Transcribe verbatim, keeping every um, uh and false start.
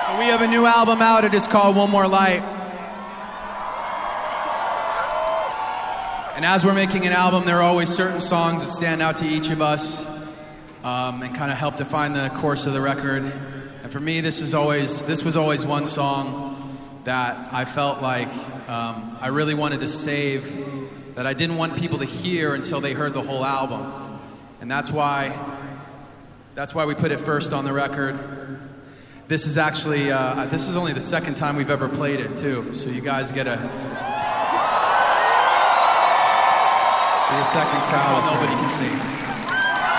So we have a new album out. It is called One More Light. And as we're making an album, there are always certain songs that stand out to each of us um, and kind of help define the course of the record. And for me, this is always this was always one song that I felt like um, I really wanted to save, that I didn't want people to hear until they heard the whole album. And that's why that's why we put it first on the record. This is actually uh, this is only the second time we've ever played it too, so you guys get a get a second crowd nobody can see.